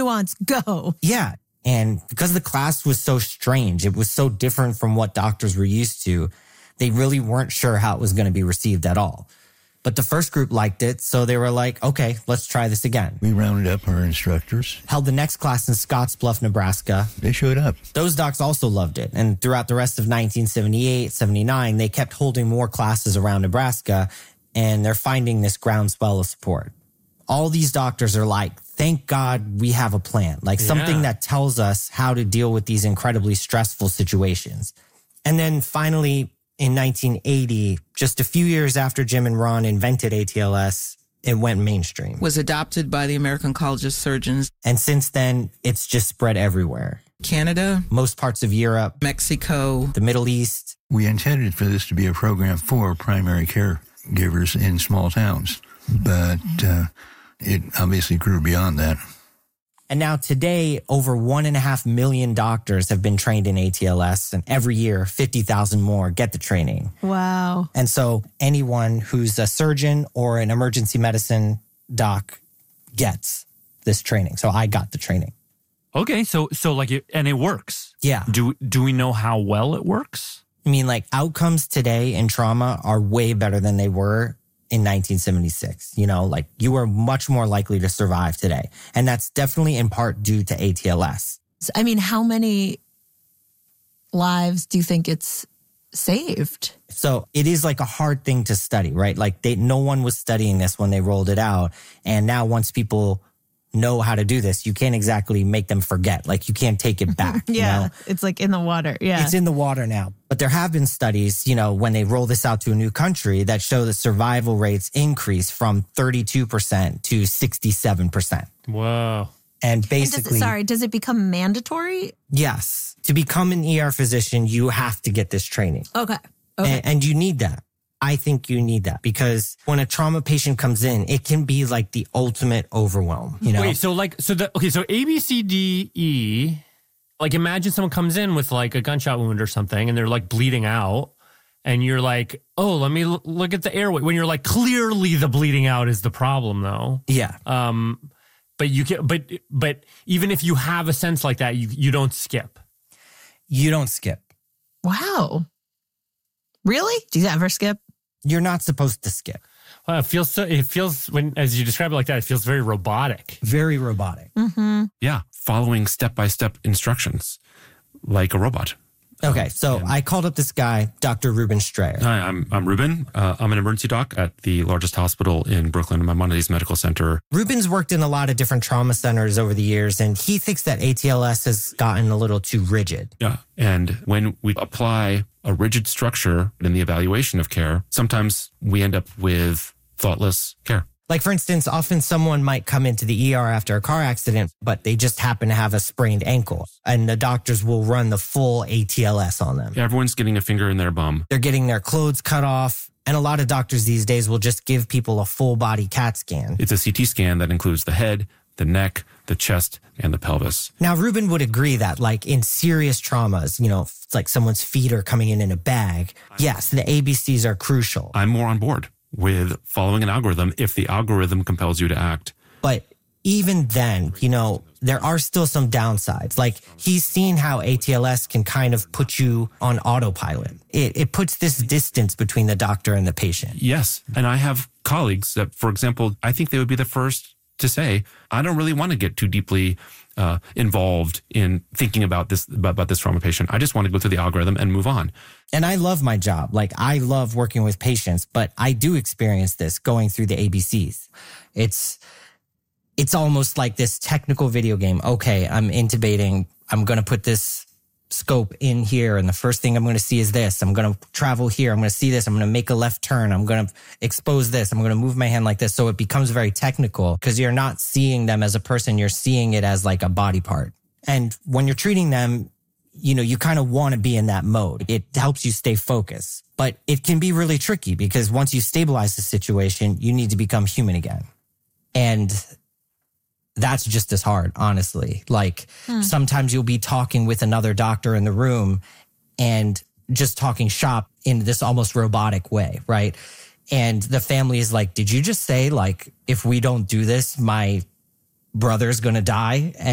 nuance. Go. Yeah. And because the class was so strange, it was so different from what doctors were used to, they really weren't sure how it was going to be received at all. But the first group liked it, so they were like, okay, let's try this again. We rounded up our instructors. Held the next class in Scottsbluff, Nebraska. They showed up. Those docs also loved it. And throughout the rest of 1978, 79, they kept holding more classes around Nebraska, and they're finding this groundswell of support. All these doctors are like, thank God we have a plan, like something that tells us how to deal with these incredibly stressful situations. And then finally, in 1980, just a few years after Jim and Ron invented ATLS, it went mainstream. Was adopted by the American College of Surgeons. And since then, it's just spread everywhere. Canada. Most parts of Europe. Mexico. The Middle East. We intended for this to be a program for primary care givers in small towns, but it obviously grew beyond that. And now today, over 1.5 million doctors have been trained in ATLS, and every year, 50,000 more get the training. Wow. And so anyone who's a surgeon or an emergency medicine doc gets this training. So I got the training. Okay, so like, and it works. Yeah. Do we know how well it works? I mean, like, outcomes today in trauma are way better than they were in 1976. You know, like, you are much more likely to survive today. And that's definitely in part due to ATLS. I mean, how many lives do you think it's saved? So it is like a hard thing to study, right? Like, no one was studying this when they rolled it out. And now once people know how to do this, you can't exactly make them forget. Like, you can't take it back. Yeah. You know? It's like in the water. Yeah. It's in the water now. But there have been studies, you know, when they roll this out to a new country that show that survival rates increase from 32% to 67%. Whoa. And basically... does it become mandatory? Yes. To become an ER physician, you have to get this training. Okay. And you need that. I think you need that because when a trauma patient comes in, it can be like the ultimate overwhelm, you know? Wait, so A, B, C, D, E, like, imagine someone comes in with like a gunshot wound or something and they're like bleeding out and you're like, oh, let me look at the airway. When you're like, clearly the bleeding out is the problem though. Yeah. But you can, but even if you have a sense like that, you don't skip. You don't skip. Wow. Really? Do you ever skip? You're not supposed to skip. Well, it feels when, as you describe it like that, it feels very robotic. Very robotic. Mm-hmm. Yeah. Following step-by-step instructions like a robot. Okay. So I called up this guy, Dr. Ruben Strayer. Hi, I'm Ruben. I'm an emergency doc at the largest hospital in Brooklyn, Maimonides Medical Center. Ruben's worked in a lot of different trauma centers over the years, and he thinks that ATLS has gotten a little too rigid. Yeah. And when we apply a rigid structure in the evaluation of care, sometimes we end up with thoughtless care. Like, for instance, often someone might come into the ER after a car accident, but they just happen to have a sprained ankle, and the doctors will run the full ATLS on them. Everyone's getting a finger in their bum. They're getting their clothes cut off, and a lot of doctors these days will just give people a full body CAT scan. It's a CT scan that includes the head, the neck, the chest, and the pelvis. Now, Ruben would agree that, like, in serious traumas, you know, it's like someone's feet are coming in a bag. Yes, the ABCs are crucial. I'm more on board with following an algorithm if the algorithm compels you to act. But even then, you know, there are still some downsides. Like, he's seen how ATLS can kind of put you on autopilot. It puts this distance between the doctor and the patient. Yes. And I have colleagues that, for example, I think they would be the first to say, I don't really want to get too deeply involved in thinking about this trauma patient. I just want to go through the algorithm and move on. And I love my job. Like, I love working with patients, but I do experience this going through the ABCs. It's almost like this technical video game. Okay, I'm intubating. I'm going to put this scope in here, and the first thing I'm going to see is this. I'm going to travel here. I'm going to see this. I'm going to make a left turn. I'm going to expose this. I'm going to move my hand like this. So it becomes very technical because you're not seeing them as a person. You're seeing it as like a body part. And when you're treating them, you know, you kind of want to be in that mode. It helps you stay focused, but it can be really tricky because once you stabilize the situation, you need to become human again. And that's just as hard, honestly. Like, sometimes you'll be talking with another doctor in the room and just talking shop in this almost robotic way, right? And the family is like, did you just say, like, if we don't do this, my brother's going to die?